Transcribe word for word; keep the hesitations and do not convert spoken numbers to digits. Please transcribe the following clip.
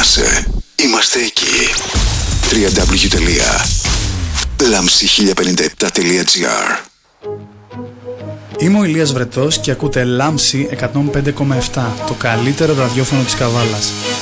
είσαι, είμαστε εκεί. double-u double-u double-u τελεία λάμψη χίλια πενήντα επτά τελεία τζι άρ. Είμαι ο Ηλίας Βρετός και ακούτε Λάμψη εκατόν πέντε κόμμα επτά, το καλύτερο ραδιόφωνο της Καβάλας.